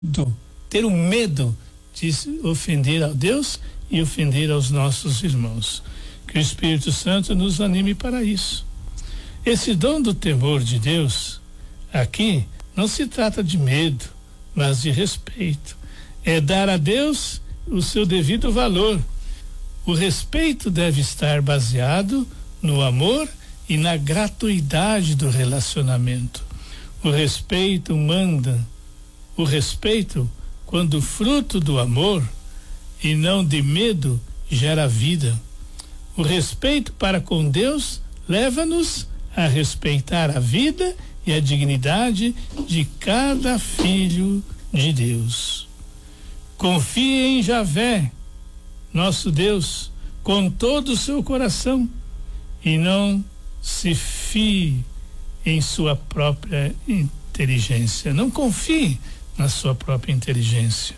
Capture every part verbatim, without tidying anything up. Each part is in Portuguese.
ter o medo de ofender a Deus e ofender aos nossos irmãos. Que o Espírito Santo nos anime para isso. Esse dom do temor de Deus, aqui, não se trata de medo, mas de respeito. É dar a Deus o seu devido valor. O respeito deve estar baseado no amor e na gratuidade do relacionamento. O respeito manda, o respeito, quando fruto do amor e não de medo, gera vida. O respeito para com Deus leva-nos a respeitar a vida e a dignidade de cada filho de Deus. Confie em Javé, nosso Deus, com todo o seu coração e não se fie em sua própria inteligência. Não confie na sua própria inteligência.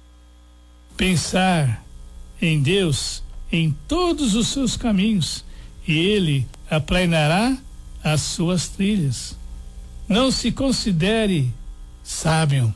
Pensar em Deus em todos os seus caminhos e Ele aplanará as suas trilhas. Não se considere sábio.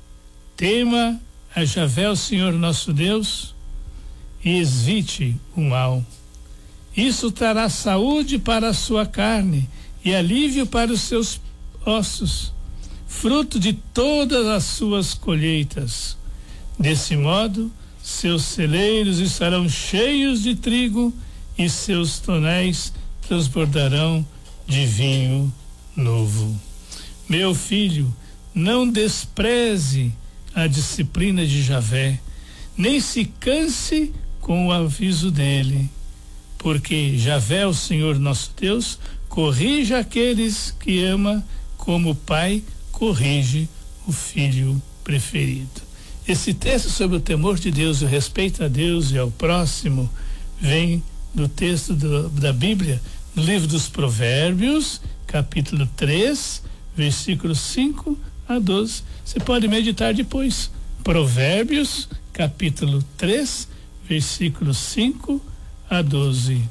Tema a Javé, o Senhor nosso Deus, e evite o mal. Isso trará saúde para a sua carne e alívio para os seus ossos, fruto de todas as suas colheitas. Desse modo, seus celeiros estarão cheios de trigo e seus tonéis transbordarão de vinho novo. Meu filho, não despreze a disciplina de Javé, nem se canse com o aviso dele, porque Javé, o Senhor nosso Deus, corrige aqueles que ama, como o pai corrige o filho preferido. Esse texto sobre o temor de Deus e o respeito a Deus e ao próximo vem do texto do, da Bíblia, no livro dos Provérbios, capítulo três, versículos cinco a doze. Você pode meditar depois. Provérbios, capítulo três, versículos cinco a doze.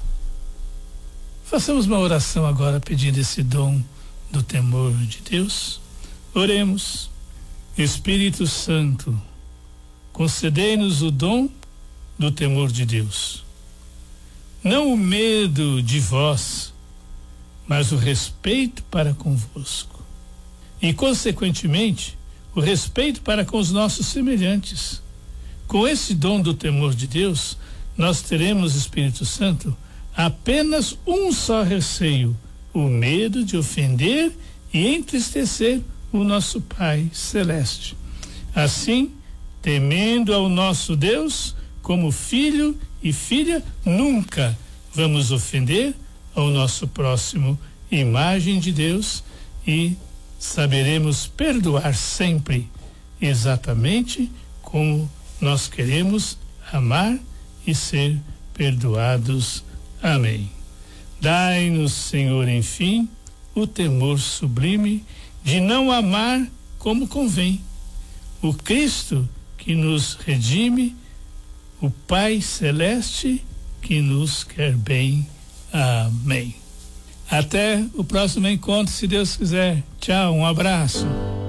Façamos uma oração agora pedindo esse dom do temor de Deus. Oremos. Espírito Santo, concedei-nos o dom do temor de Deus. Não o medo de vós, mas o respeito para convosco. E, consequentemente, o respeito para com os nossos semelhantes. Com esse dom do temor de Deus, nós teremos, Espírito Santo, apenas um só receio: o medo de ofender e entristecer o nosso Pai Celeste. Assim, temendo ao nosso Deus, como filho e filha, nunca vamos ofender ao nosso próximo, imagem de Deus, e saberemos perdoar sempre, exatamente como nós queremos amar e ser perdoados. Amém. Dai-nos, Senhor, enfim, o temor sublime de não amar como convém o Cristo que nos redime, o Pai Celeste que nos quer bem. Amém. Até o próximo encontro, se Deus quiser. Tchau, um abraço.